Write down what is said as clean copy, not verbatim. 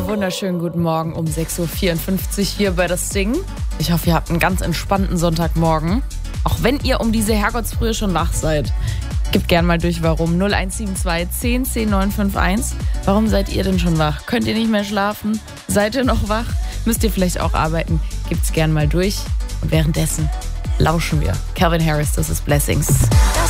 wunderschönen guten Morgen um 6.54 Uhr hier bei Das Ding. Ich hoffe, ihr habt einen ganz entspannten Sonntagmorgen. Auch wenn ihr um diese Herrgottsfrühe schon wach seid. Gebt gern mal durch, warum. 0172 10 10 951. Warum seid ihr denn schon wach? Könnt ihr nicht mehr schlafen? Seid ihr noch wach? Müsst ihr vielleicht auch arbeiten? Gebt's gern mal durch. Und währenddessen lauschen wir. Calvin Harris, das ist Blessings.